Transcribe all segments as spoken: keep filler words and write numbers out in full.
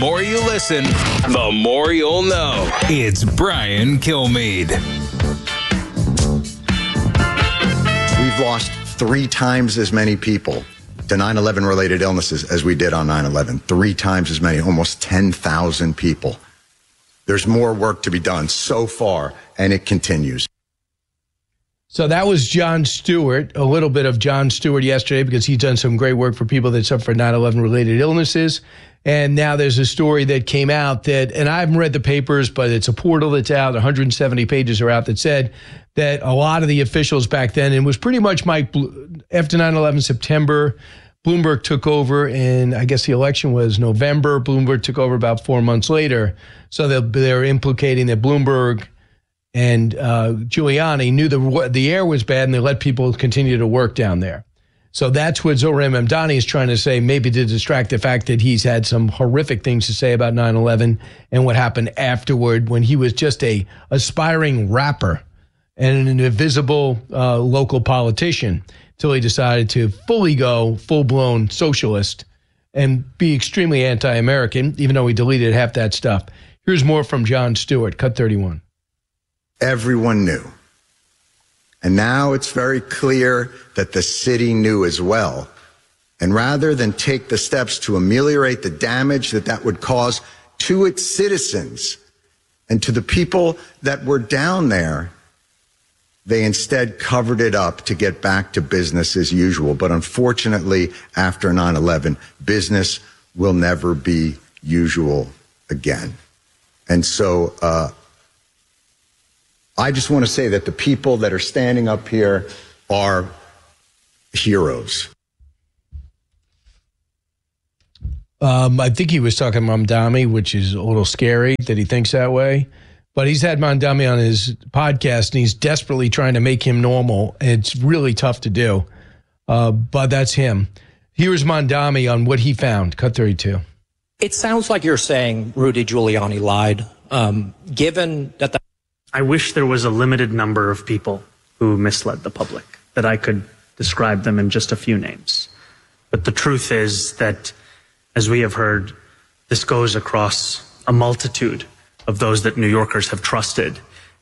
more you listen, the more you'll know. It's Brian Kilmeade. We've lost three times as many people to nine eleven related illnesses as we did on nine eleven. Three times as many, almost ten thousand people. There's more work to be done so far, and it continues. So that was Jon Stewart, a little bit of Jon Stewart yesterday, because he's done some great work for people that suffer from nine eleven related illnesses. And now there's a story that came out that, and I haven't read the papers, but it's a portal that's out, one hundred seventy pages are out, that said that a lot of the officials back then, and it was pretty much Mike, after nine eleven September, Bloomberg took over, and I guess the election was November. Bloomberg took over about four months later. So they're, they're implicating that Bloomberg and uh, Giuliani knew the the air was bad, and they let people continue to work down there. So that's what Zohran Mamdani is trying to say, maybe to distract the fact that he's had some horrific things to say about nine eleven and what happened afterward, when he was just a aspiring rapper and an invisible uh, local politician, until he decided to fully go full-blown socialist and be extremely anti-American, even though he deleted half that stuff. Here's more from Jon Stewart, cut thirty-one. Everyone knew. And now it's very clear that the city knew as well. And rather than take the steps to ameliorate the damage that that would cause to its citizens and to the people that were down there, they instead covered it up to get back to business as usual. But unfortunately, after nine eleven, business will never be usual again. And so uh, I just want to say that the people that are standing up here are heroes. Um, I think he was talking Mamdani, which is a little scary that he thinks that way. But he's had Mamdani on his podcast, and he's desperately trying to make him normal. It's really tough to do, uh, but that's him. Here's Mamdani on what he found. Cut thirty-two. It sounds like you're saying Rudy Giuliani lied. Um, given that the- I wish there was a limited number of people who misled the public, that I could describe them in just a few names. But the truth is that, as we have heard, this goes across a multitude of those that New Yorkers have trusted.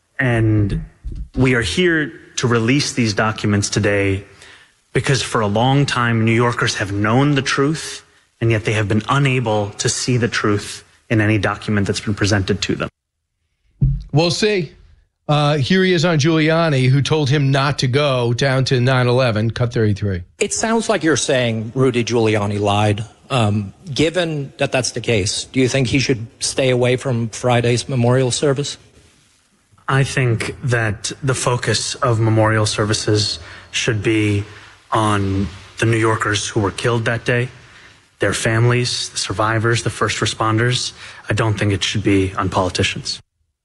And we are here to release these documents today because for a long time, New Yorkers have known the truth, and yet they have been unable to see the truth in any document that's been presented to them. We'll see. Uh, here he is on Giuliani, who told him not to go down to nine eleven. Cut thirty-three. It sounds like you're saying Rudy Giuliani lied. Um, given that that's the case, do you think he should stay away from Friday's memorial service? I think that the focus of memorial services should be on the New Yorkers who were killed that day, their families, the survivors, the first responders. I don't think it should be on politicians.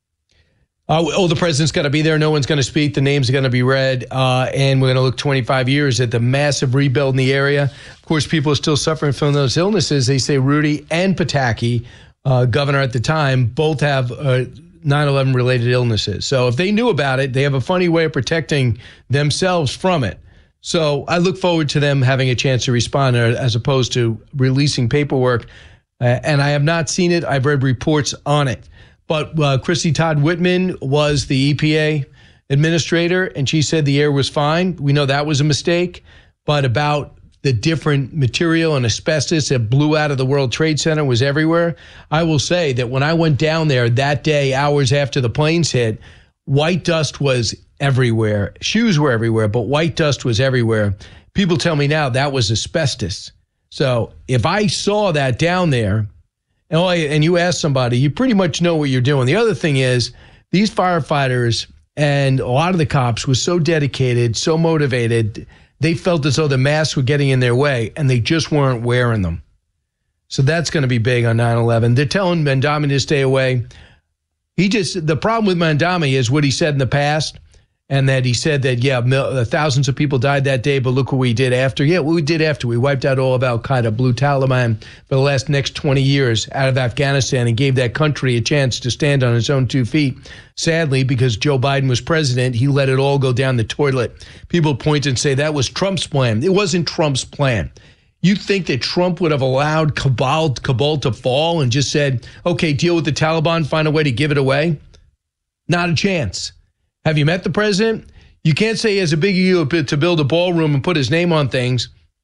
Uh, oh, the president's got to be there. No one's going to speak. The names are going to be read. Uh, and we're going to look twenty-five years at the massive rebuild in the area. Of course, people are still suffering from those illnesses. They say Rudy and Pataki, uh, governor at the time, both have uh, nine eleven related illnesses. So if they knew about it, they have a funny way of protecting themselves from it. So I look forward to them having a chance to respond as opposed to releasing paperwork. Uh, and I have not seen it. I've read reports on it. But uh, Chrissy Todd Whitman was the E P A administrator, and she said the air was fine. We know that was a mistake. But about the different material and asbestos that blew out of the World Trade Center was everywhere, I will say that when I went down there that day, hours after the planes hit, white dust was everywhere. Shoes were everywhere, but white dust was everywhere. People tell me now that was asbestos. So if I saw that down there, and you ask somebody, you pretty much know what you're doing. The other thing is, these firefighters and a lot of the cops were so dedicated, so motivated, they felt as though the masks were getting in their way, and they just weren't wearing them. So that's going to be big on nine eleven. They're telling Mamdani to stay away. He just, the problem with Mamdani is what he said in the past, and that he said that, yeah, mil- thousands of people died that day, but look what we did after. Yeah, what we did after. We wiped out all of Al-Qaeda, blew Taliban for the last next twenty years out of Afghanistan, and gave that country a chance to stand on its own two feet. Sadly, because Joe Biden was president, he let it all go down the toilet. People point and say that was Trump's plan. It wasn't Trump's plan. You think that Trump would have allowed Kabul, Kabul to fall and just said, okay, deal with the Taliban, find a way to give it away? Not a chance. Have you met the president? You can't say he has a big ego to build a ballroom and put his name on things,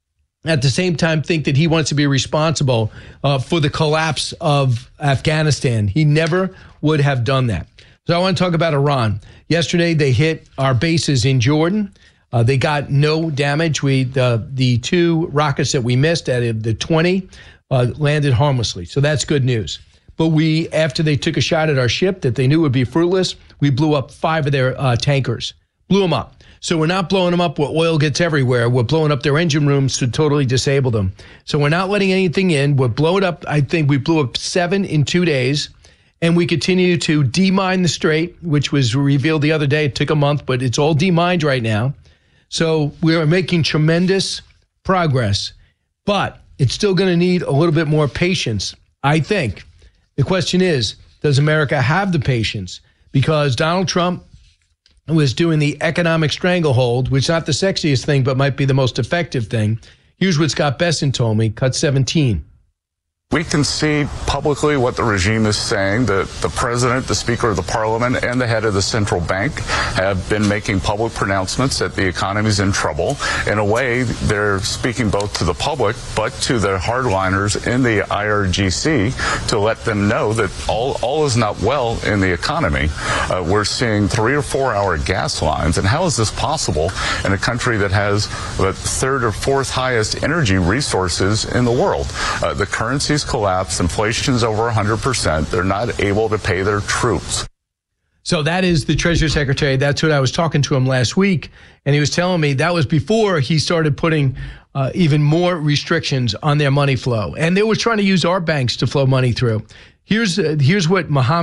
at the same time think that he wants to be responsible uh, for the collapse of Afghanistan. He never would have done that. So I want to talk about Iran. Yesterday, they hit our bases in Jordan. Uh, they got no damage. We the the two rockets that we missed out of the twenty uh, landed harmlessly. So that's good news. But we, after they took a shot at our ship that they knew would be fruitless, we blew up five of their uh, tankers. Blew them up. So we're not blowing them up where oil gets everywhere. We're blowing up their engine rooms to totally disable them. So we're not letting anything in. We're blowing up. I think we blew up seven in two days. And we continue to demine the strait, which was revealed the other day. It took a month, but it's all demined right now. So we are making tremendous progress, but it's still going to need a little bit more patience, I think. The question is, does America have the patience? Because Donald Trump was doing the economic stranglehold, which is not the sexiest thing, but might be the most effective thing. Here's what Scott Besson told me, cut seventeen. We can see publicly what the regime is saying. The, the president, the speaker of the parliament, and the head of the central bank have been making public pronouncements that the economy is in trouble. In a way, they're speaking both to the public, but to the hardliners in the I R G C to let them know that all, all is not well in the economy. Uh, we're seeing three or four hour gas lines. And how is this possible in a country that has the third or fourth highest energy resources in the world? Uh, the currency collapse, inflation's over one hundred percent. They're not able to pay their troops. So that is the Treasury Secretary. That's what I was talking to him last week. And he was telling me that was before he started putting uh, even more restrictions on their money flow. And they were trying to use our banks to flow money through. Here's, uh, here's what Mohammed